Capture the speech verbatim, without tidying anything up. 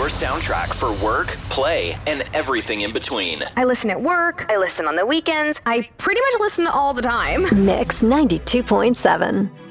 soundtrack for work, play, and everything in between. I listen at work. I listen on the weekends. I pretty much listen all the time. Mix ninety-two point seven.